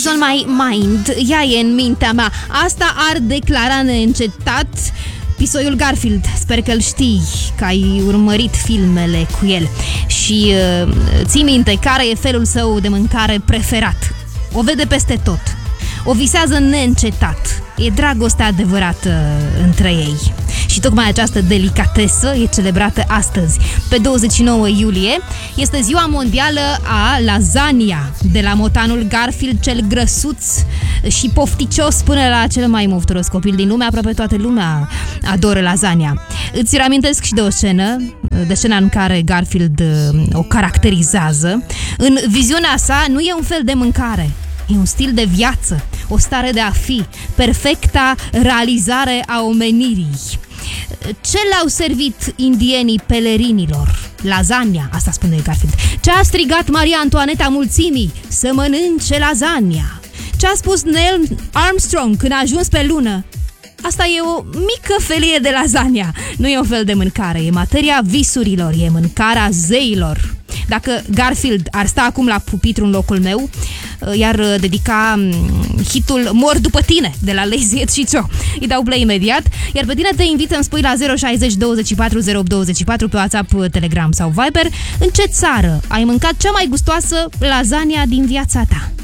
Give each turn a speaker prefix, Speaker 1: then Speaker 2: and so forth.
Speaker 1: She's on my mind. Ea e în mintea mea. Asta ar declara neîncetat pisoiul Garfield. Sper că îl știi, că ai urmărit filmele cu el. Și ții minte care e felul său de mâncare preferat. O vede peste tot. O visează neîncetat. E dragostea adevărată între ei. Și tocmai această delicatesă e celebrată astăzi. Pe 29 iulie este ziua mondială a lasagna. De la motanul Garfield, cel grăsuț și pofticios, până la cel mai mofturos copil din lume, aproape toată lumea adoră lasagna. Îți reamintesc și de o scenă, de scena în care Garfield o caracterizează. În viziunea sa nu e un fel de mâncare, e un stil de viață, o stare de a fi, perfecta realizare a omenirii. Ce le-au servit indienii pelerinilor? Lasagna, asta spune Garfield. Ce a strigat Maria Antoaneta mulțimii? Să mănânce lasagna. Ce a spus Neil Armstrong când a ajuns pe lună? Asta e o mică felie de lasagna. Nu e un fel de mâncare, e materia visurilor, e mâncarea zeilor. Dacă Garfield ar sta acum la pupitru în locul meu, i-ar dedica hitul Mor după tine, de la Lazy Ed și Cio. Îi dau play imediat, iar pe tine te invit să-mi spui la 060 24 08 24 pe WhatsApp, Telegram sau Viber în ce țară ai mâncat cea mai gustoasă lasagna din viața ta.